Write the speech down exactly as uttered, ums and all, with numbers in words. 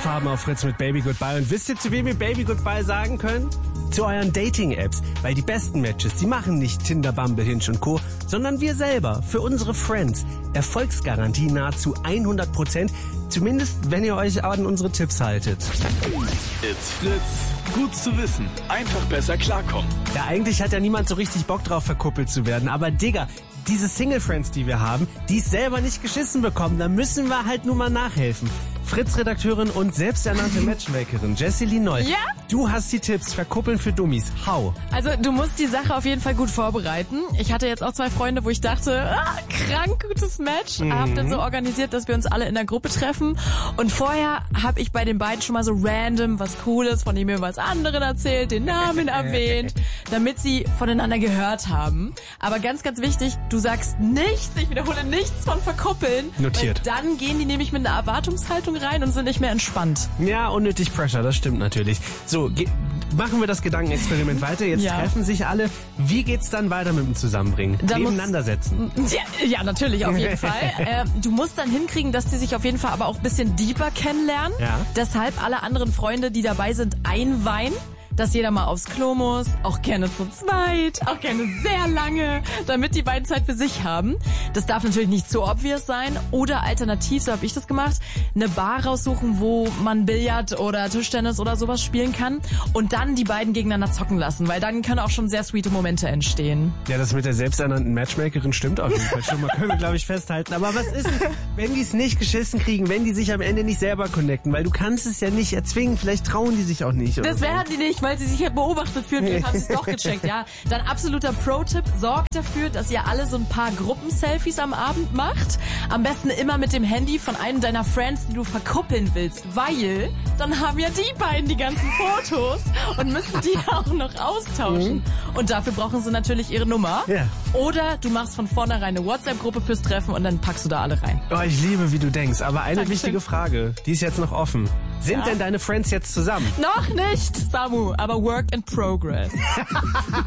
Farben auf Fritz mit Baby Goodbye. Und wisst ihr, zu wem wir Baby Goodbye sagen können? Zu euren Dating-Apps. Weil die besten Matches, die machen nicht Tinder, Bumble, Hinge und Co., sondern wir selber, für unsere Friends. Erfolgsgarantie nahezu hundert Prozent. Zumindest, wenn ihr euch an unsere Tipps haltet. It's Fritz. Gut zu wissen. Einfach besser klarkommen. Ja, eigentlich hat ja niemand so richtig Bock drauf, verkuppelt zu werden. Aber Digga, diese Single-Friends, die wir haben, die es selber nicht geschissen bekommen, da müssen wir halt nur mal nachhelfen. Fritz-Redakteurin und selbsternannte Matchmakerin Jessie Lee Neu. Ja? Du hast die Tipps, verkuppeln für Dummies. Hau. Also du musst die Sache auf jeden Fall gut vorbereiten. Ich hatte jetzt auch zwei Freunde, wo ich dachte, ah, krank gutes Match. Mhm. Hab dann so organisiert, dass wir uns alle in der Gruppe treffen. Und vorher habe ich bei den beiden schon mal so random was Cooles von dem jeweils anderen erzählt, den Namen erwähnt, damit sie voneinander gehört haben. Aber ganz, ganz wichtig, du sagst nichts, ich wiederhole nichts von verkuppeln. Notiert. Weil dann gehen die nämlich mit einer Erwartungshaltung rein und sind nicht mehr entspannt. Ja, unnötig Pressure, das stimmt natürlich. So, ge- machen wir das Gedankenexperiment weiter. Jetzt Ja. treffen sich alle. Wie geht's dann weiter mit dem Zusammenbringen? Dann muss- Nebeneinander setzen. Ja, ja, natürlich, auf jeden Fall. Äh, du musst dann hinkriegen, dass die sich auf jeden Fall aber auch ein bisschen deeper kennenlernen. Ja. Deshalb alle anderen Freunde, die dabei sind, einweihen. Dass jeder mal aufs Klo muss, auch gerne zu zweit, auch gerne sehr lange, damit die beiden Zeit für sich haben. Das darf natürlich nicht so obvious sein. Oder alternativ, so habe ich das gemacht, eine Bar raussuchen, wo man Billard oder Tischtennis oder sowas spielen kann und dann die beiden gegeneinander zocken lassen, weil dann können auch schon sehr sweete Momente entstehen. Ja, das mit der selbsternannten Matchmakerin stimmt auf jeden Fall schon mal. Können wir, glaube ich, festhalten. Aber was ist denn, wenn die es nicht geschissen kriegen, wenn die sich am Ende nicht selber connecten? Weil du kannst es ja nicht erzwingen. Vielleicht trauen die sich auch nicht. Oder Das so. werden die nicht, weil sie sich ja beobachtet fühlen. Vielleicht haben sie es doch gecheckt, ja. Dann absoluter Pro-Tipp, sorgt dafür, dass ihr alle so ein paar Gruppenselfies am Abend macht. Am besten immer mit dem Handy von einem deiner Friends, die du verkuppeln willst, weil dann haben ja die beiden die ganzen Fotos und müssen die auch noch austauschen. Mhm. Und dafür brauchen sie natürlich ihre Nummer. Ja. Oder du machst von vornherein eine WhatsApp-Gruppe fürs Treffen und dann packst du da alle rein. Oh, ich liebe, wie du denkst. Aber eine Dankeschön. wichtige Frage, die ist jetzt noch offen. Sind Ja? denn deine Friends jetzt zusammen? Noch nicht, Samu, aber Work in Progress.